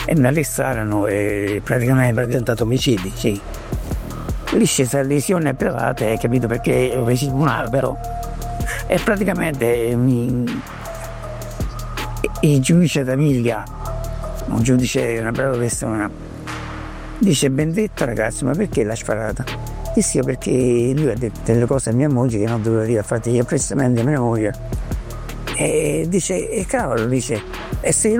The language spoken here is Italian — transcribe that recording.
e mi arrestarono e praticamente Tentato omicidi. sì. Lì scese lesioni aggravate, hai capito, perché lo feci tribunale però. E praticamente il giudice Tamiglia, un giudice, una brava persona, dice: Benedetto ragazzi, ma perché l'ha sparata? Dissi io perché lui ha detto delle cose a mia moglie che non doveva dire, ha fatto gli apprestamenti a mia moglie. E dice, e cavolo, dice, e se